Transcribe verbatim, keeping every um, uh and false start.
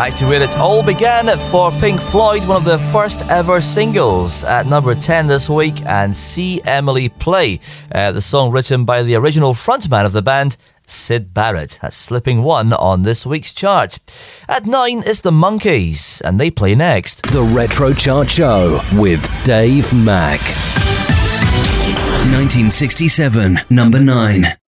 Back to where it all began for Pink Floyd, one of their first ever singles at number ten this week, and See Emily Play, uh, the song written by the original frontman of the band, Syd Barrett. That's slipping one on this week's chart. At nine is the Monkees, and they play next. The Retro Chart Show with Dave Mack. nineteen sixty-seven, number nine.